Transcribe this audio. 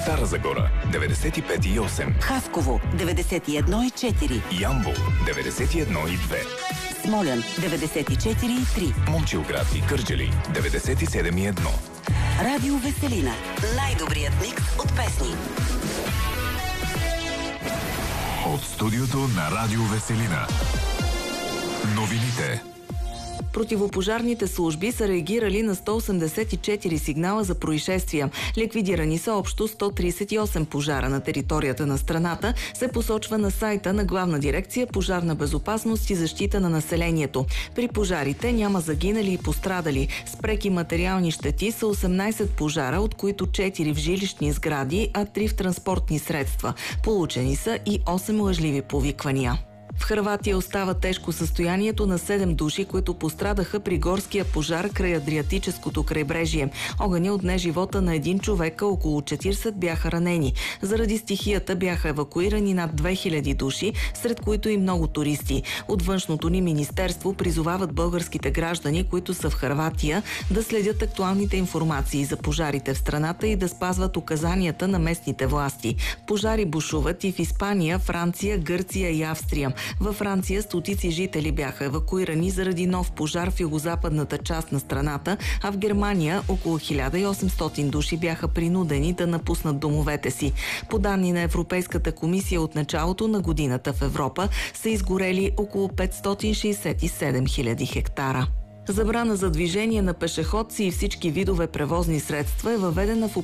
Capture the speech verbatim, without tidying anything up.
Стара Загора деветдесет и пет и осем, Хасково деветдесет и едно и четири, Ямбол деветдесет и едно и две, Смолян деветдесет и четири и три, Момчилград и Кърджали деветдесет и седем и едно. Радио Веселина. Най-добрият микс от песни. От студиото на Радио Веселина. Новините. Противопожарните служби са реагирали на сто осемдесет и четири сигнала за происшествия. Ликвидирани са общо сто тридесет и осем пожара на територията на страната, се посочва на сайта на Главна дирекция Пожарна безопасност и защита на населението. При пожарите няма загинали и пострадали. С преки материални щети са осемнадесет пожара, от които четири в жилищни сгради, а три в транспортни средства. Получени са и осем лъжливи повиквания. В Хърватия остава тежко състоянието на седем души, които пострадаха при горския пожар край Адриатическото крайбрежие. Огъня отне живота на един човек, около четиридесет бяха ранени. Заради стихията бяха евакуирани над две хиляди души, сред които и много туристи. От външното ни министерство призовават българските граждани, които са в Хърватия, да следят актуалните информации за пожарите в страната и да спазват указанията на местните власти. Пожари бушуват и в Испания, Франция, Гърция и Австрия. Във Франция стотици жители бяха евакуирани заради нов пожар в югозападната част на страната, а в Германия около хиляда и осемстотин души бяха принудени да напуснат домовете си. По данни на Европейската комисия, от началото на годината в Европа са изгорели около петстотин шейсет и седем хиляди хектара. Забрана за движение на пешеходци и всички видове превозни средства е въведена в